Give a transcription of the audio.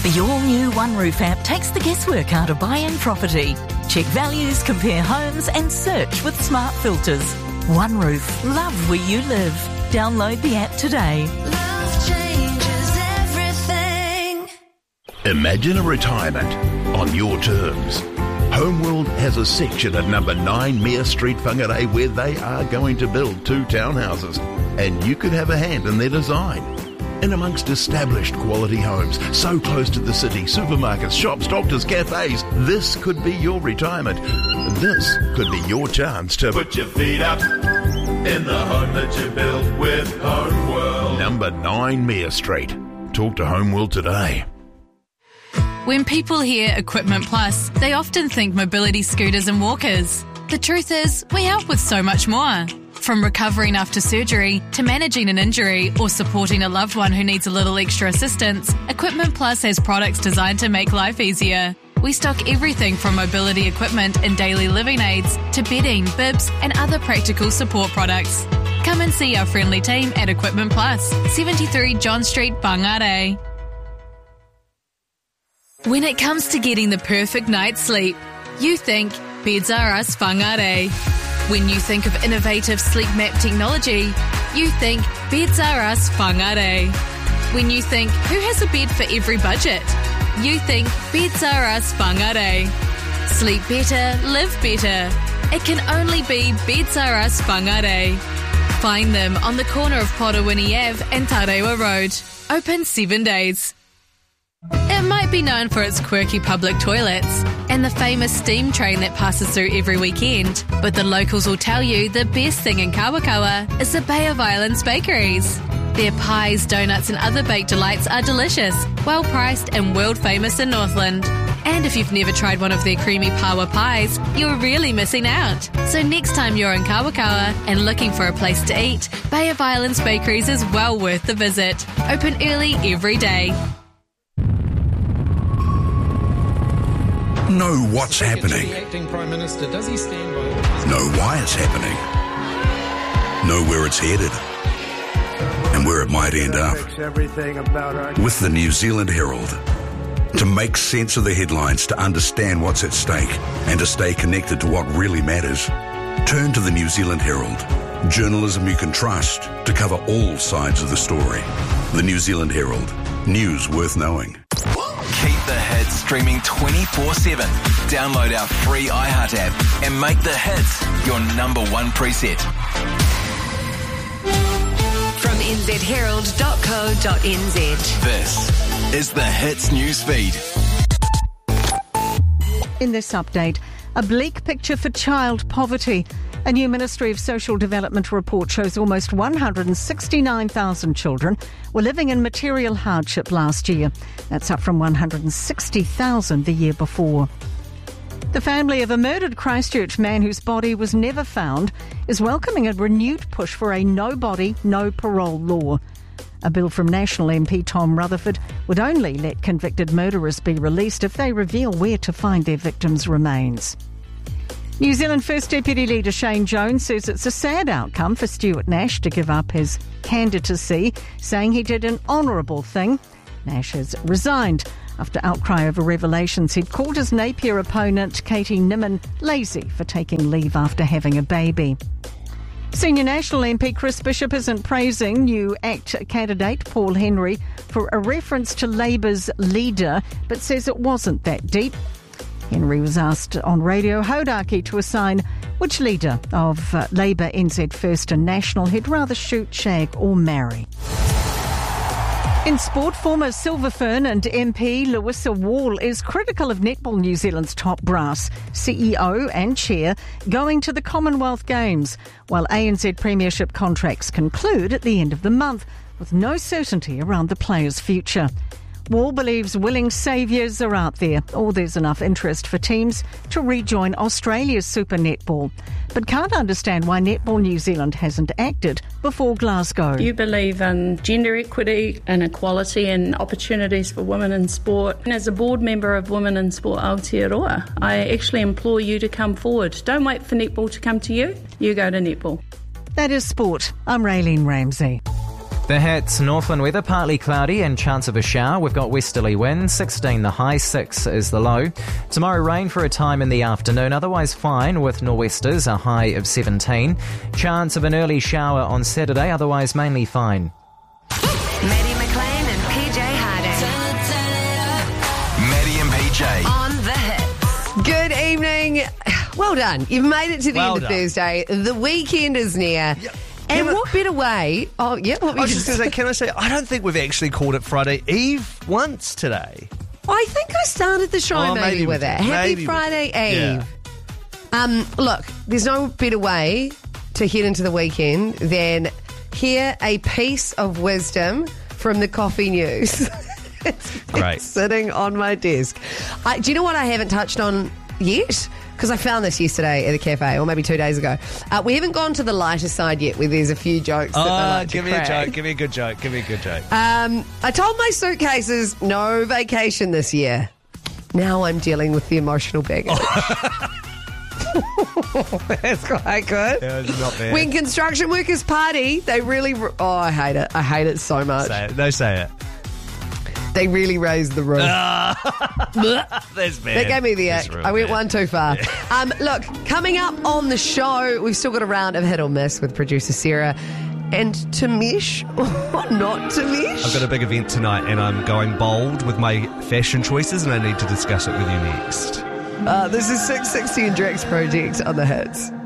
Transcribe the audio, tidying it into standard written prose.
The all-new One Roof app takes the guesswork out of buying property. Check values, compare homes and search with smart filters. One Roof. Love where you live. Download the app today. Love changes everything. Imagine a retirement on your terms. Homeworld has a section at number 9 Mea Street, Whangarei, where they are going to build 2 townhouses, and you could have a hand in their design. In amongst established quality homes, so close to the city, supermarkets, shops, doctors, cafes, this could be your retirement. This could be your chance to put your feet up in the home that you built with Homeworld. Number 9 Mea Street. Talk to Homeworld today. When people hear Equipment Plus, they often think mobility scooters and walkers. The truth is, we help with so much more. From recovering after surgery to managing an injury or supporting a loved one who needs a little extra assistance, Equipment Plus has products designed to make life easier. We stock everything from mobility equipment and daily living aids to bedding, bibs and other practical support products. Come and see our friendly team at Equipment Plus, 73 John Street, Whangarei. When it comes to getting the perfect night's sleep, you think Beds R Us Whangarei. When you think of innovative sleep map technology, you think Beds R Us Whangarei. When you think who has a bed for every budget, you think Beds R Us Whangarei. Sleep better, live better. It can only be Beds R Us Whangarei. Find them on the corner of Porowini Ave and Tarewa Road. Open 7 days. It might be known for its quirky public toilets and the famous steam train that passes through every weekend, but the locals will tell you the best thing in Kawakawa is the Bay of Islands bakeries. Their pies, donuts and other baked delights are delicious, well priced and world famous in Northland. And if you've never tried one of their creamy pawa pies, you're really missing out. So next time you're in Kawakawa and looking for a place to eat, Bay of Islands bakeries is well worth the visit. Open early every day. Know what's happening. Acting Prime Minister, does he stand by? Know why it's happening. Know where it's headed and where it might end up. With the New Zealand Herald. To make sense of the headlines, to understand what's at stake and to stay connected to what really matters, turn to the New Zealand Herald. Journalism you can trust to cover all sides of the story. The New Zealand Herald. News worth knowing. Keep the hits streaming 24/7. Download our free iHeart app and make the hits your number one preset. From nzherald.co.nz. This is the Hits newsfeed. In this update, a bleak picture for child poverty. A new Ministry of Social Development report shows almost 169,000 children were living in material hardship last year. That's up from 160,000 the year before. The family of a murdered Christchurch man whose body was never found is welcoming a renewed push for a no body, no parole law. A bill from National MP Tom Rutherford would only let convicted murderers be released if they reveal where to find their victims' remains. New Zealand First Deputy Leader Shane Jones says it's a sad outcome for Stuart Nash to give up his candidacy, saying he did an honourable thing. Nash has resigned after outcry over revelations he'd called his Napier opponent Katie Nimmin lazy for taking leave after having a baby. Senior National MP Chris Bishop isn't praising new ACT candidate Paul Henry for a reference to Labour's leader, but says it wasn't that deep. Henry was asked on Radio Hauraki to assign which leader of Labour, NZ First and National he'd rather shoot, shag or marry. In sport, former Silver Fern and MP Louisa Wall is critical of Netball New Zealand's top brass, CEO and chair, going to the Commonwealth Games, while ANZ Premiership contracts conclude at the end of the month, with no certainty around the players' future. Wall believes willing saviours are out there, or there's enough interest for teams to rejoin Australia's Super Netball, but can't understand why Netball New Zealand hasn't acted before Glasgow. You believe in gender equity and equality and opportunities for women in sport. And as a board member of Women in Sport Aotearoa, I actually implore you to come forward. Don't wait for netball to come to you. You go to netball. That is sport. I'm Raylene Ramsey. The hits, Northland weather, partly cloudy and chance of a shower. We've got westerly winds, 16 the high, 6 is the low. Tomorrow rain for a time in the afternoon, otherwise fine with nor'westers, a high of 17. Chance of an early shower on Saturday, otherwise mainly fine. Maddie McLean and PJ Harding. Maddie and PJ. On the hits. Good evening. Well done. You've made it to the end of done. Thursday. The weekend is near. And what better way? Oh, yeah. What I was just going to say, can I say, I don't think we've actually called it Friday Eve once today. I think I started the show maybe with it. Happy Friday Eve. Yeah. Look, there's no better way to head into the weekend than hear a piece of wisdom from the Coffee News. Great. Sitting on my desk. Do you know what I haven't touched on yet? Because I found this yesterday at a cafe, or maybe 2 days ago. We haven't gone to the lighter side yet, where there's a few jokes that I like to give me crack. a joke. Give me a good joke. Give me a good joke. I told my suitcases no vacation this year. Now I'm dealing with the emotional baggage. That's quite good. Yeah, it's not bad. When construction workers party, they really... I hate it. I hate it so much. Say it. No, say it. They really raised the roof. That's bad. That gave me the ick. I went one too far. Yeah. Look, coming up on the show, we've still got a round of hit or miss with producer Sarah. And Tamesh, or not Tamesh? I've got a big event tonight and I'm going bold with my fashion choices and I need to discuss it with you next. This is 660 and Drex Project on the hits.